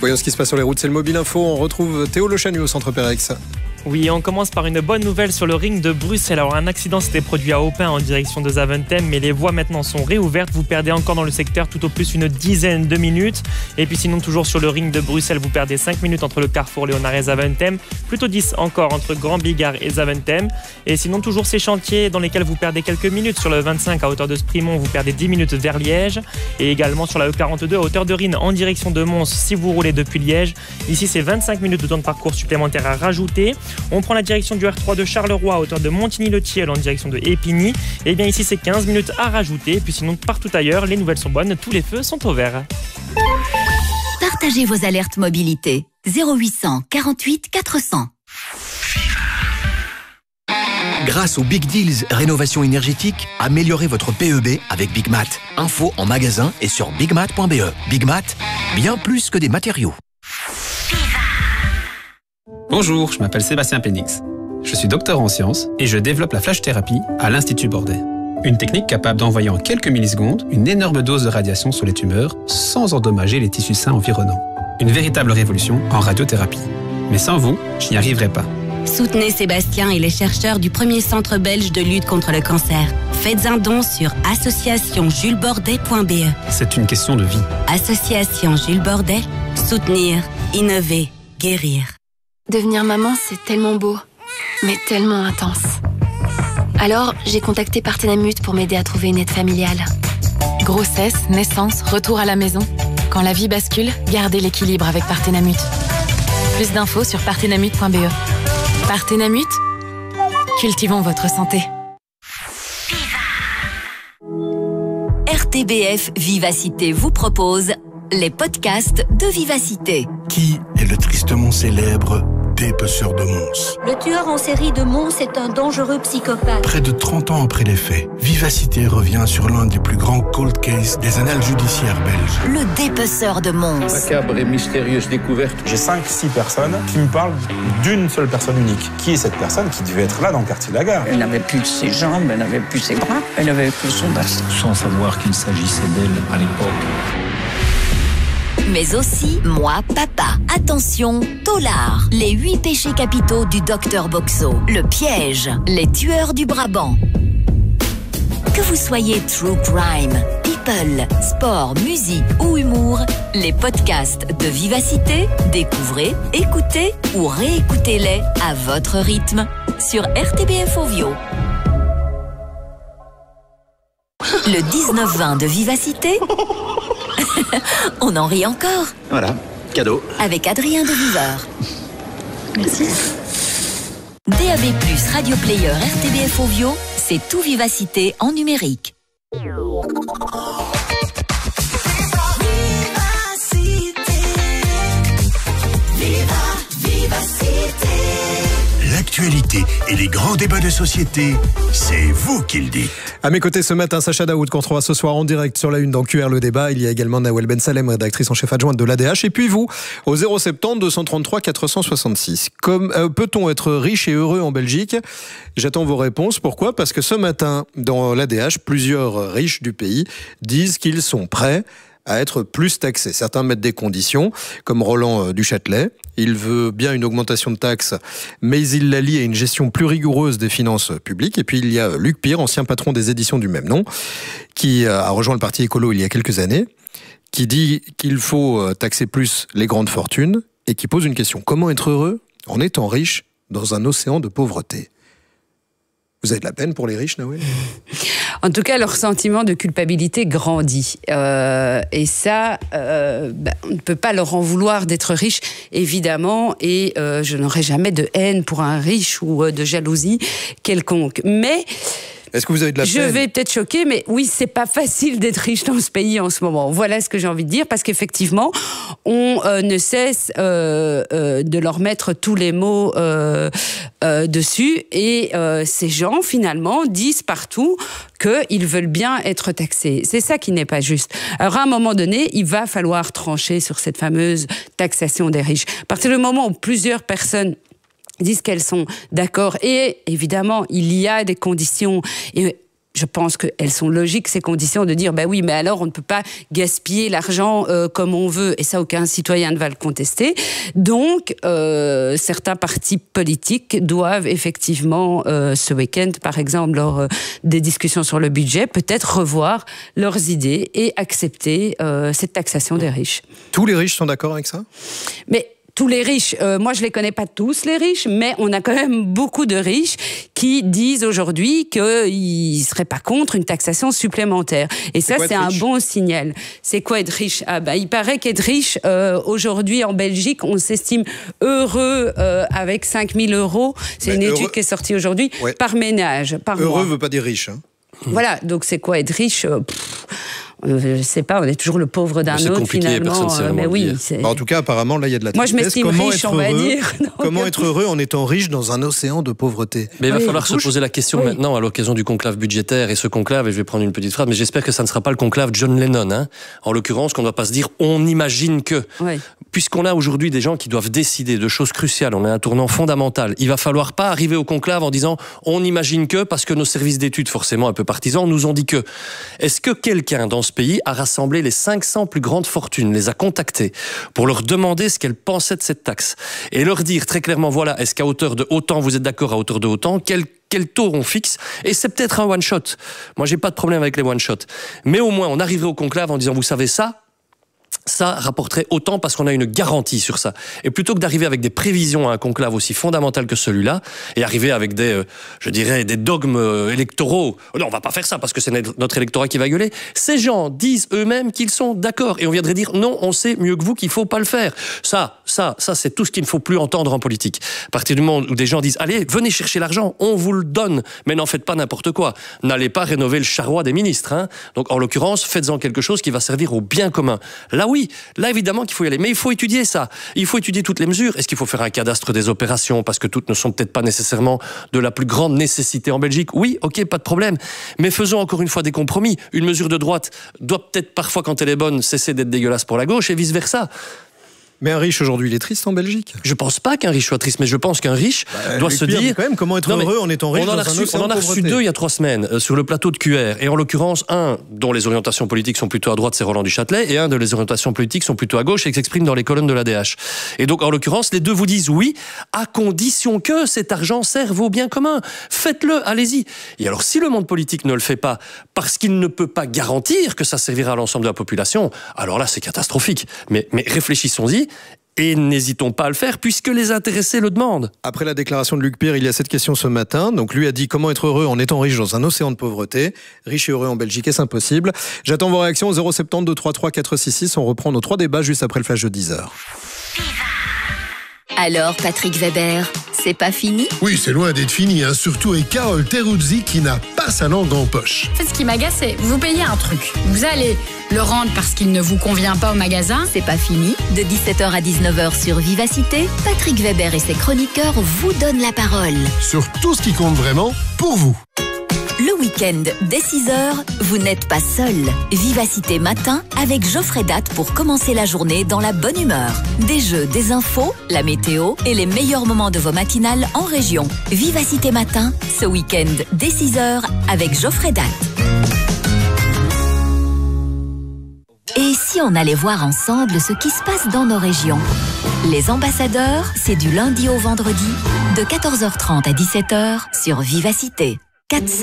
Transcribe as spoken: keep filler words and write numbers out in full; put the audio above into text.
Voyons ce qui se passe sur les routes, c'est le Mobile Info. On retrouve Théo Le Chanu au centre Pérex. Oui, on commence par une bonne nouvelle sur le ring de Bruxelles. Alors, un accident s'était produit à Aupin en direction de Zaventem, mais les voies maintenant sont réouvertes. Vous perdez encore dans le secteur tout au plus une dizaine de minutes. Et puis sinon, toujours sur le ring de Bruxelles, vous perdez cinq minutes entre le carrefour Léonard et Zaventem. Plutôt dix encore entre Grand Bigard et Zaventem. Et sinon, toujours ces chantiers dans lesquels vous perdez quelques minutes. Sur le vingt-cinq à hauteur de Sprimont, vous perdez dix minutes vers Liège. Et également sur la E quarante-deux à hauteur de Rhine en direction de Mons si vous roulez depuis Liège. Ici, c'est vingt-cinq minutes de temps de parcours supplémentaire à rajouter. On prend la direction du R trois de Charleroi à hauteur de Montigny-le-Thiel en direction de Épigny. Et bien ici, c'est quinze minutes à rajouter. Puis sinon, partout ailleurs, les nouvelles sont bonnes. Tous les feux sont au vert. Partagez vos alertes mobilité. zéro huit cent quarante-huit quatre cents. Grâce aux Big Deals Rénovation énergétique, améliorez votre P E B avec Big Mat. Info en magasin et sur bigmat point b e. Big Mat, bien plus que des matériaux. Bonjour, je m'appelle Sébastien Pénix. Je suis docteur en sciences et je développe la flash thérapie à l'Institut Bordet. Une technique capable d'envoyer en quelques millisecondes une énorme dose de radiation sur les tumeurs sans endommager les tissus sains environnants. Une véritable révolution en radiothérapie. Mais sans vous, je n'y arriverai pas. Soutenez Sébastien et les chercheurs du premier centre belge de lutte contre le cancer. Faites un don sur association jules bordet point b e. C'est une question de vie. Association Jules Bordet, soutenir, innover, guérir. Devenir maman, c'est tellement beau, mais tellement intense. Alors, j'ai contacté Partenamut pour m'aider à trouver une aide familiale. Grossesse, naissance, retour à la maison. Quand la vie bascule, gardez l'équilibre avec Partenamut. Plus d'infos sur partenamut point b e. Partenamut, cultivons votre santé. R T B F Vivacité vous propose les podcasts de Vivacité. Qui est le tristement célèbre dépeceur de Mons? Le tueur en série de Mons est un dangereux psychopathe. Près de trente ans après les faits, Vivacité revient sur l'un des plus grands cold cases des annales judiciaires belges. Le dépeceur de Mons. Macabre et mystérieuse découverte. J'ai cinq six personnes qui me parlent d'une seule personne unique. Qui est cette personne qui devait être là dans le quartier de la Gare? Elle n'avait plus ses jambes, elle n'avait plus ses bras, elle n'avait plus son bassin. Sans savoir qu'il s'agissait d'elle à l'époque. Mais aussi Moi, Papa. Attention, Tolard. Les huit péchés capitaux du docteur Boxo. Le piège. Les tueurs du Brabant. Que vous soyez true crime, people, sport, musique ou humour, les podcasts de Vivacité, découvrez, écoutez ou réécoutez-les à votre rythme sur R T B F Ovio. Le dix-neuf vingt de Vivacité. On en rit encore. Voilà, cadeau. Avec Adrien de Viveur. Merci. D A B plus, Radio Player, R T B F Ovio, c'est tout Vivacité en numérique. L'actualité et les grands débats de société, c'est vous qui le dites. À mes côtés ce matin, Sacha Daoud, qu'on retrouvera ce soir en direct sur la une dans Q R Le Débat. Il y a également Nawel Ben Salem, rédactrice en chef adjointe de l'A D H. Et puis vous, au zéro sept deux cent trente-trois quatre cent soixante-six. Comme, euh, peut-on être riche et heureux en Belgique? J'attends vos réponses. Pourquoi? Parce que ce matin, dans l'A D H, plusieurs riches du pays disent qu'ils sont prêts à être plus taxés. Certains mettent des conditions, comme Roland Duchâtelet. Il veut bien une augmentation de taxes, mais il la lie à une gestion plus rigoureuse des finances publiques. Et puis il y a Luc Pire, ancien patron des éditions du même nom, qui a rejoint le parti écolo il y a quelques années, qui dit qu'il faut taxer plus les grandes fortunes et qui pose une question. Comment être heureux en étant riche dans un océan de pauvreté? Vous avez de la peine pour les riches, Nawel? En tout cas, leur sentiment de culpabilité grandit. Euh, et ça, euh, bah, on ne peut pas leur en vouloir d'être riche, évidemment. Et euh, je n'aurai jamais de haine pour un riche ou euh, de jalousie quelconque. Mais... Est-ce que vous avez de la Je peine? vais peut-être choquer, mais oui, c'est pas facile d'être riche dans ce pays en ce moment. Voilà ce que j'ai envie de dire, parce qu'effectivement, on euh, ne cesse euh, euh, de leur mettre tous les mots euh, euh, dessus, et euh, ces gens, finalement, disent partout qu'ils veulent bien être taxés. C'est ça qui n'est pas juste. Alors, à un moment donné, il va falloir trancher sur cette fameuse taxation des riches. À partir du moment où plusieurs personnes disent qu'elles sont d'accord, et évidemment il y a des conditions, et je pense qu'elles sont logiques, ces conditions, de dire, ben oui, mais alors on ne peut pas gaspiller l'argent euh, comme on veut, et ça, aucun citoyen ne va le contester. Donc, euh, certains partis politiques doivent effectivement, euh, ce week-end, par exemple, lors euh, des discussions sur le budget, peut-être revoir leurs idées et accepter euh, cette taxation des riches. Tous les riches sont d'accord avec ça ? Mais tous les riches, euh, moi je les connais pas tous les riches, mais on a quand même beaucoup de riches qui disent aujourd'hui qu'ils seraient pas contre une taxation supplémentaire. Et ça, c'est un bon signal. C'est quoi être riche ? Ah bah, il paraît qu'être riche, euh, aujourd'hui en Belgique, on s'estime heureux euh, avec cinq mille euros. C'est mais une heureux... étude qui est sortie aujourd'hui, ouais. par ménage, par heureux mois. Heureux veut pas dire riche. Hein. Voilà, donc c'est quoi être riche ? Pff, je sais pas, on est toujours le pauvre d'un c'est autre finalement. Euh, mais oui, bah, en tout cas, apparemment, là, il y a de la tristesse. Moi, je m'estime comment riche, on va heureux, dire. Donc, comment être heureux en étant riche dans un océan de pauvreté ? Mais il oui, va falloir se poser la question oui. maintenant à l'occasion du conclave budgétaire. Et ce conclave, et je vais prendre une petite phrase, mais j'espère que ça ne sera pas le conclave John Lennon. Hein. En l'occurrence, qu'on ne doit pas se dire on imagine que. Oui. Puisqu'on a aujourd'hui des gens qui doivent décider de choses cruciales, on a un tournant fondamental. Il va falloir pas arriver au conclave en disant on imagine que, parce que nos services d'études, forcément un peu partisans, nous ont dit que. Est-ce que quelqu'un dans ce pays a rassemblé les cinq cents plus grandes fortunes, les a contactées pour leur demander ce qu'elles pensaient de cette taxe et leur dire très clairement, voilà, est-ce qu'à hauteur de autant, vous êtes d'accord à hauteur de autant, quel quel taux on fixe, et c'est peut-être un one-shot. Moi, j'ai pas de problème avec les one-shot. Mais au moins, on arriverait au conclave en disant, vous savez ça, ça rapporterait autant parce qu'on a une garantie sur ça. Et plutôt que d'arriver avec des prévisions à un conclave aussi fondamental que celui-là, et arriver avec des, euh, je dirais, des dogmes euh, électoraux, non, on va pas faire ça parce que c'est notre électorat qui va gueuler. Ces gens disent eux-mêmes qu'ils sont d'accord. Et on viendrait dire, non, on sait mieux que vous qu'il faut pas le faire. Ça, ça, ça, c'est tout ce qu'il ne faut plus entendre en politique. À partir du moment où des gens disent, allez, venez chercher l'argent, on vous le donne, mais n'en faites pas n'importe quoi. N'allez pas rénover le charroi des ministres, hein. Donc, en l'occurrence, faites-en quelque chose qui va servir au bien commun. Là, oui, là évidemment qu'il faut y aller, mais il faut étudier ça. Il faut étudier toutes les mesures. Est-ce qu'il faut faire un cadastre des opérations parce que toutes ne sont peut-être pas nécessairement de la plus grande nécessité en Belgique ? Oui, ok, pas de problème. Mais faisons encore une fois des compromis. Une mesure de droite doit peut-être parfois, quand elle est bonne, cesser d'être dégueulasse pour la gauche et vice-versa. Mais un riche aujourd'hui, il est triste en Belgique ? Je pense pas qu'un riche soit triste, mais je pense qu'un riche bah, doit se pire, dire... quand même, comment être non, heureux en étant riche on en dans a reçu, un océan On en a de reçu deux il y a trois semaines euh, sur le plateau de Q R. Et en l'occurrence, un dont les orientations politiques sont plutôt à droite, c'est Roland Duchâtelet, et un de les orientations politiques sont plutôt à gauche et qui s'expriment dans les colonnes de l'A D H. Et donc, en l'occurrence, les deux vous disent oui, à condition que cet argent serve au bien commun. Faites-le, allez-y. Et alors, si le monde politique ne le fait pas parce qu'il ne peut pas garantir que ça servira à l'ensemble de la population, alors là, c'est catastrophique. Mais, mais réfléchissons-y. Et n'hésitons pas à le faire, puisque les intéressés le demandent. Après la déclaration de Luc Pire, il y a cette question ce matin. Donc lui a dit comment être heureux en étant riche dans un océan de pauvreté. Riche et heureux en Belgique, est-ce impossible ? J'attends vos réactions au zéro sept zéro deux trois trois quatre six six. On reprend nos trois débats juste après le flash de dix heures. Alors, Patrick Weber, c'est pas fini ? Oui, c'est loin d'être fini, hein. Surtout avec Carole Teruzzi qui n'a pas sa langue en poche. En fait, ce qui m'agace, c'est vous payez un truc. Vous allez le rendre parce qu'il ne vous convient pas au magasin. C'est pas fini. De dix-sept heures à dix-neuf heures sur Vivacité, Patrick Weber et ses chroniqueurs vous donnent la parole. Sur tout ce qui compte vraiment pour vous. Le week-end, dès six heures, vous n'êtes pas seul. Vivacité matin avec Geoffrey Date pour commencer la journée dans la bonne humeur. Des jeux, des infos, la météo et les meilleurs moments de vos matinales en région. Vivacité matin, ce week-end, dès six heures avec Geoffrey Date. Et si on allait voir ensemble ce qui se passe dans nos régions ? Les ambassadeurs, c'est du lundi au vendredi, de quatorze heures trente à dix-sept heures sur Vivacité. quatre